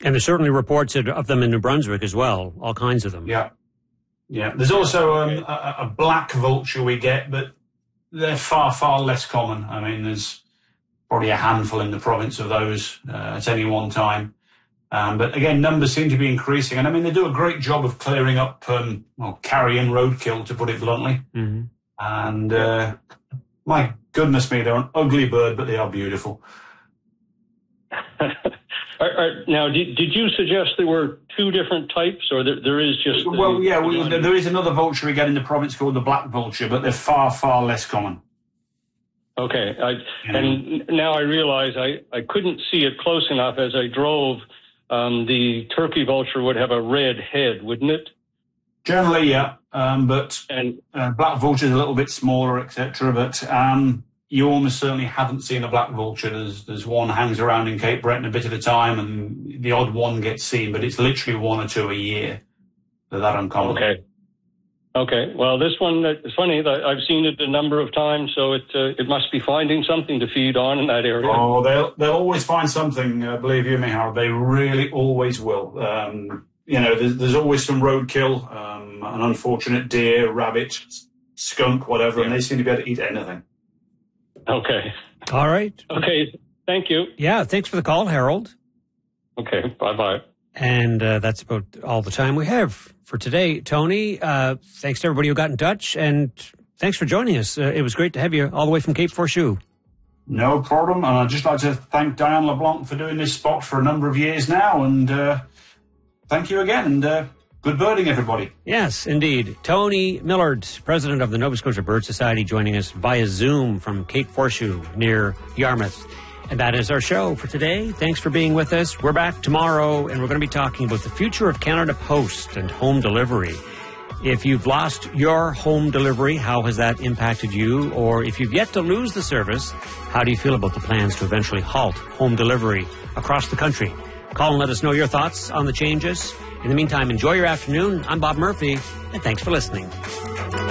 And there's certainly reports of them in New Brunswick as well, all kinds of them. Yeah. Yeah. There's also a black vulture we get, but they're far, far less common. I mean, there's probably a handful in the province of those at any one time. But again, numbers seem to be increasing. And I mean, they do a great job of clearing up carrion roadkill, to put it bluntly. Mm-hmm. And my goodness me, they're an ugly bird, but they are beautiful. Now, did you suggest there were two different types, or there is just... There is another vulture we get in the province called the black vulture, but they're far, far less common. Okay. And now I realize I couldn't see it close enough as I drove. The turkey vulture would have a red head, wouldn't it? Generally, yeah. But black vulture is a little bit smaller, etc. But you almost certainly haven't seen a black vulture. There's one hangs around in Cape Breton a bit at a time, and the odd one gets seen, but it's literally one or two a year. They're that uncommon. Okay. Well, this one, it's funny that I've seen it a number of times, so it must be finding something to feed on in that area. Oh, they'll always find something, believe you me, Harold. They really always will. There's always some roadkill, an unfortunate deer, rabbit, skunk, whatever, and they seem to be able to eat anything. Okay. All right. Okay. Thank you. Yeah, thanks for the call, Harold. Okay. Bye-bye. And that's about all the time we have for today. Tony, thanks to everybody who got in touch, and thanks for joining us. It was great to have you all the way from Cape Forshue. No problem. And I'd just like to thank Diane LeBlanc for doing this spot for a number of years now. And thank you again. And good birding, everybody. Yes, indeed. Tony Millard, president of the Nova Scotia Bird Society, joining us via Zoom from Cape Forshue near Yarmouth. And that is our show for today. Thanks for being with us. We're back tomorrow, and we're going to be talking about the future of Canada Post and home delivery. If you've lost your home delivery, how has that impacted you? Or if you've yet to lose the service, how do you feel about the plans to eventually halt home delivery across the country? Call and let us know your thoughts on the changes. In the meantime, enjoy your afternoon. I'm Bob Murphy, and thanks for listening.